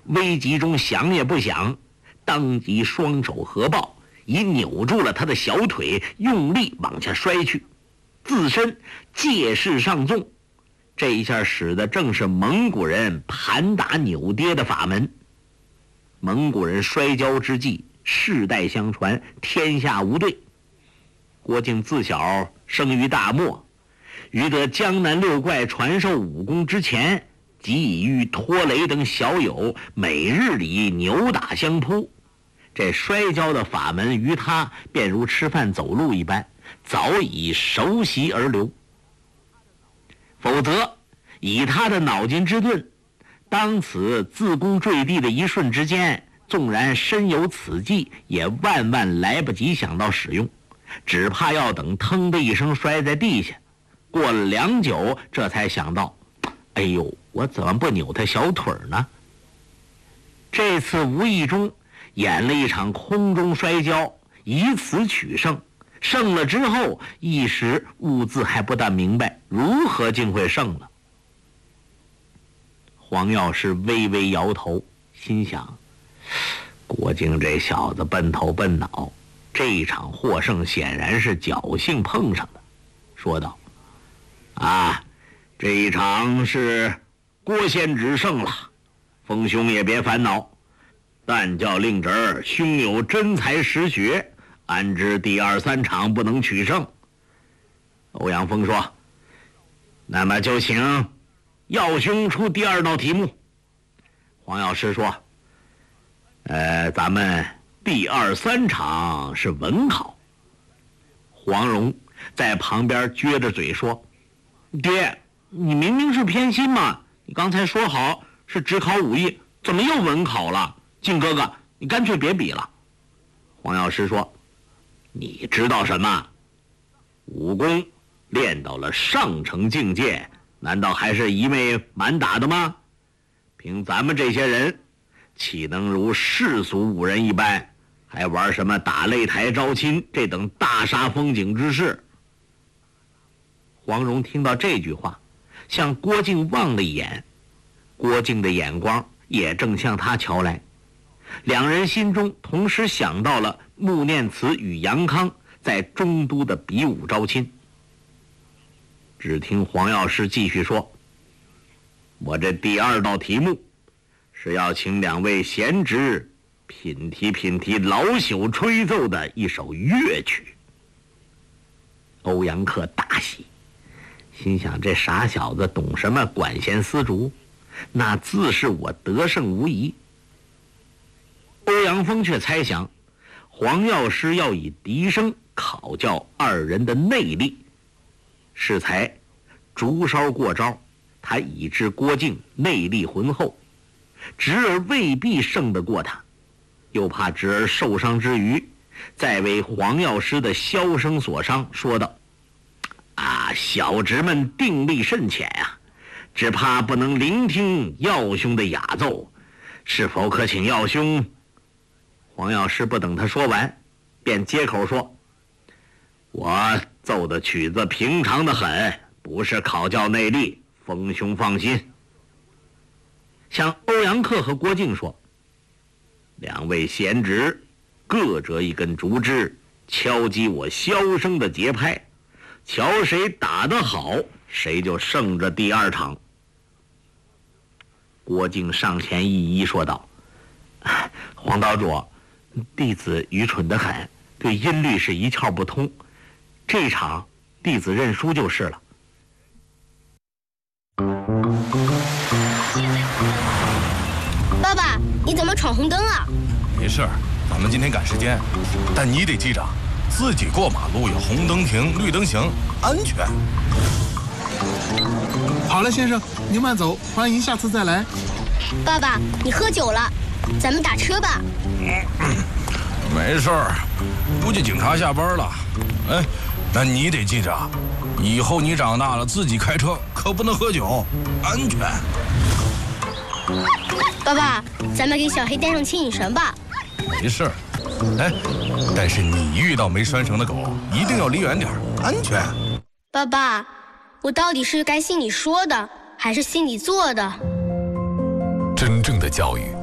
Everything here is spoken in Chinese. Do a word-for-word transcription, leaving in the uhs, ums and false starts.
危急中想也不想，当即双手合抱，已扭住了他的小腿，用力往下摔去，自身借势上纵。这一下使的正是蒙古人盘打扭跌的法门。蒙古人摔跤之技世代相传，天下无对。郭靖自小生于大漠，于得江南六怪传授武功之前，即已与拖雷等小友每日里扭打相扑。这摔跤的法门于他便如吃饭走路一般，早已熟悉而流。否则以他的脑筋之钝，当此自宫坠地的一瞬之间，纵然身有此技，也万万来不及想到使用，只怕要等腾的一声摔在地下，过了良久，这才想到，哎呦，我怎么不扭他小腿呢？这次无意中演了一场空中摔跤，以此取胜。胜了之后，一时兀自还不大明白如何竟会胜了。黄药师微微摇头，心想，郭靖这小子笨头笨脑，这一场获胜显然是侥幸碰上的，说道：啊，这一场是郭仙只胜了，风兄也别烦恼，但叫令侄儿兄有真才实学，安知第二三场不能取胜？欧阳锋说：那么就请药兄出第二道题目。黄药师说：呃，咱们第二三场是文考。黄蓉在旁边撅着嘴说：爹，你明明是偏心嘛，你刚才说好是只考武艺，怎么又文考了？靖哥哥，你干脆别比了。黄药师说：你知道什么？武功练到了上乘境界，难道还是一味蛮打的吗？凭咱们这些人，岂能如世俗武人一般，还玩什么打擂台招亲这等大煞风景之事？黄蓉听到这句话，向郭靖望了一眼，郭靖的眼光也正向他瞧来，两人心中同时想到了穆念慈与杨康在中都的比武招亲。只听黄药师继续说：我这第二道题目是要请两位贤侄品题品题老朽吹奏的一首乐曲。欧阳克大喜，心想这傻小子懂什么管弦丝竹，那自是我得胜无疑。欧阳锋却猜想黄药师要以笛声考教二人的内力，适才竹梢过招，他已知郭靖内力浑厚，侄儿未必胜得过他，又怕侄儿受伤之余再为黄药师的箫声所伤，说道：啊，小侄们定力甚浅啊，只怕不能聆听药兄的雅奏，是否可请药兄？黄药师不等他说完，便接口说：我奏的曲子平常的很，不是考教内力，锋兄放心。向欧阳克和郭靖说：两位贤侄各折一根竹枝，敲击我箫声的节拍，瞧谁打得好，谁就胜这第二场。郭靖上前一揖说道：黄道主，弟子愚蠢得很，对音律是一窍不通，这场弟子认输就是了。 爸爸，你怎么闯红灯啊？ 没事，咱们今天赶时间，但你得记着，自己过马路有红灯停，绿灯行，安全。 好了，先生，您慢走，欢迎下次再来。 爸爸，你喝酒了，咱们打车吧。 没事儿，估计警察下班了。哎，但你得记着，以后你长大了自己开车可不能喝酒，安全。 爸爸，咱们给小黑带上牵引绳吧。 没事儿，哎，但是你遇到没拴绳的狗，一定要离远点，安全。 爸爸，我到底是该信你说的，还是信你做的？ 真正的教育